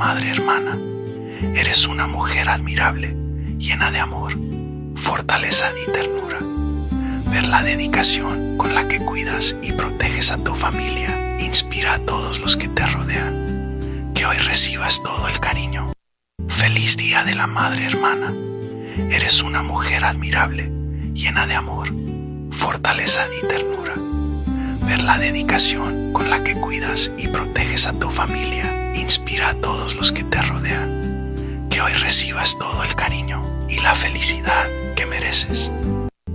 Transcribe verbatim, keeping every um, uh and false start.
madre hermana. Eres una mujer admirable, llena de amor, fortaleza y ternura. Ver la dedicación con la que cuidas y proteges a tu familia inspira a todos los que te rodean. Que hoy recibas todo el cariño. Feliz Día de la Madre Hermana. Eres una mujer admirable, llena de amor, fortaleza y ternura. Ver la dedicación con la que cuidas y proteges a tu familia inspira a todos los que te rodean. Que hoy recibas todo el cariño y la felicidad que mereces.